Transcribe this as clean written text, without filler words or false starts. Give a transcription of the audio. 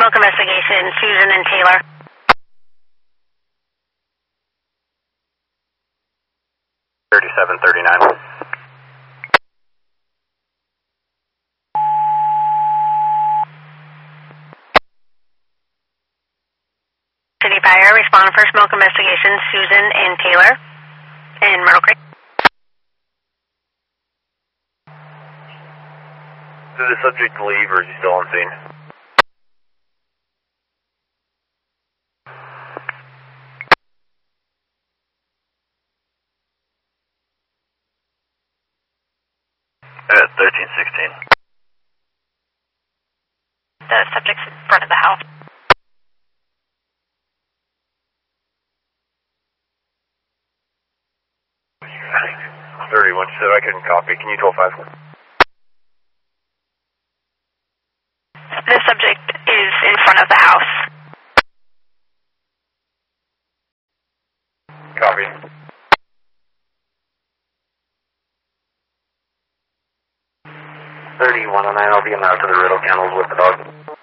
smoke investigation, Susan and Taylor. $37.39. City Fire, respond for smoke investigation, Susan and Taylor in Myrtle Creek. Did the subject leave or is he still on scene? At 1316. The subject's in front of the house. 31, so I couldn't copy. Can you 12-5? The subject is in front of the house. Copy. 3109, I'll be out to the Riddle Kennels with the dog.